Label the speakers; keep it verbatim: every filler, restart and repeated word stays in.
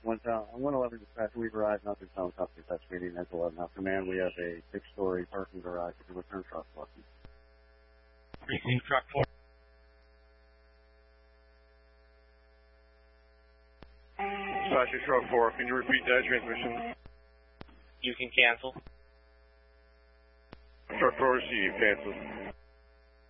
Speaker 1: one eleven dispatch, we've arrived, nothing sound company, that's meeting at eleven. Now, command, we have a six-story parking garage with a return truck parking.
Speaker 2: Receiving truck four.
Speaker 3: Dispatcher truck four, can you repeat that transmission?
Speaker 2: You can cancel.
Speaker 3: Truck four received, cancel.